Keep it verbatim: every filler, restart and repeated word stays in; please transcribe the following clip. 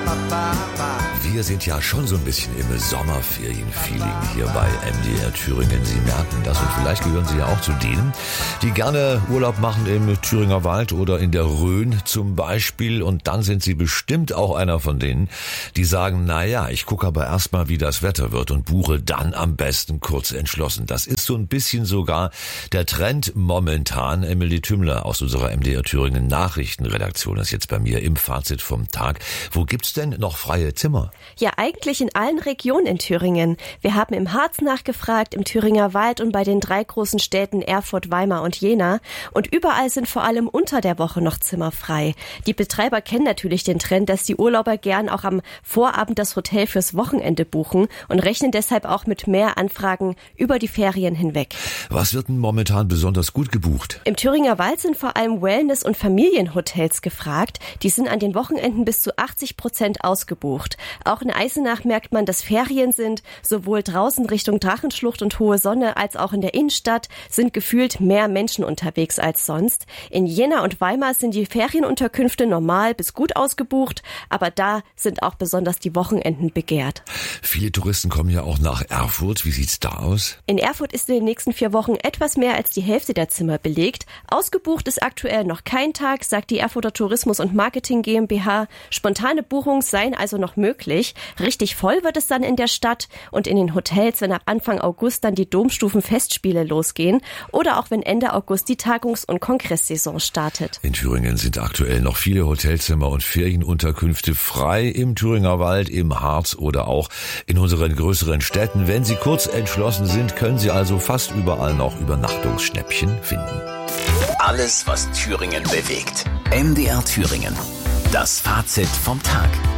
Wir sind ja schon so ein bisschen im Sommerferien-Feeling hier bei M D R Thüringen. Sie merken das und vielleicht gehören Sie ja auch zu denen, die gerne Urlaub machen im Thüringer Wald oder in der Rhön zum Beispiel. Und dann sind Sie bestimmt auch einer von denen, die sagen, naja, ich gucke aber erstmal, wie das Wetter wird und buche dann am besten kurz entschlossen. Das ist so ein bisschen sogar der Trend momentan. Emily Tümmler aus unserer M D R Thüringen Nachrichtenredaktion ist jetzt bei mir im Fazit vom Tag. Wo gibt's denn noch freie Zimmer? Ja, eigentlich in allen Regionen in Thüringen. Wir haben im Harz nachgefragt, im Thüringer Wald und bei den drei großen Städten Erfurt, Weimar und Jena. Und überall sind vor allem unter der Woche noch Zimmer frei. Die Betreiber kennen natürlich den Trend, dass die Urlauber gern auch am Vorabend das Hotel fürs Wochenende buchen und rechnen deshalb auch mit mehr Anfragen über die Ferien hinweg. Was wird denn momentan besonders gut gebucht? Im Thüringer Wald sind vor allem Wellness- und Familienhotels gefragt. Die sind an den Wochenenden bis zu achtzig Prozent ausgebucht. Auch in Eisenach merkt man, dass Ferien sind. Sowohl draußen Richtung Drachenschlucht und Hohe Sonne als auch in der Innenstadt sind gefühlt mehr Menschen unterwegs als sonst. In Jena und Weimar sind die Ferienunterkünfte normal bis gut ausgebucht, aber da sind auch besonders die Wochenenden begehrt. Viele Touristen kommen ja auch nach Erfurt. Wie sieht's da aus? In Erfurt ist in den nächsten vier Wochen etwas mehr als die Hälfte der Zimmer belegt. Ausgebucht ist aktuell noch kein Tag, sagt die Erfurter Tourismus und Marketing GmbH. Spontane Buchungen seien also noch möglich. Richtig voll wird es dann in der Stadt und in den Hotels, wenn ab Anfang August dann die Domstufenfestspiele losgehen oder auch wenn Ende August die Tagungs- und Kongresssaison startet. In Thüringen sind aktuell noch viele Hotelzimmer und Ferienunterkünfte frei im Thüringer Wald, im Harz oder auch in unseren größeren Städten. Wenn Sie kurz entschlossen sind, können Sie also fast überall noch Übernachtungsschnäppchen finden. Alles, was Thüringen bewegt. M D R Thüringen. Das Fazit vom Tag.